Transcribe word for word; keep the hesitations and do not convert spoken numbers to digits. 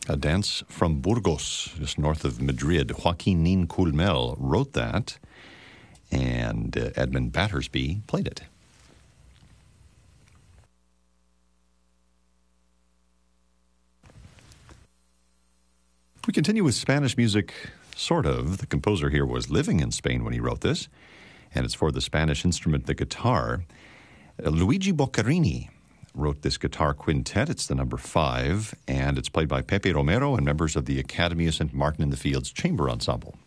A Dance from Burgos, just north of Madrid. Joaquin Nin Culmel wrote that, and uh, Edmund Battersby played it. We continue with Spanish music, sort of. The composer here was living in Spain when he wrote this, and it's for the Spanish instrument, the guitar. Uh, Luigi Boccherini wrote this guitar quintet. It's the number five, and it's played by Pepe Romero and members of the Academy of Saint Martin in the Fields Chamber Ensemble.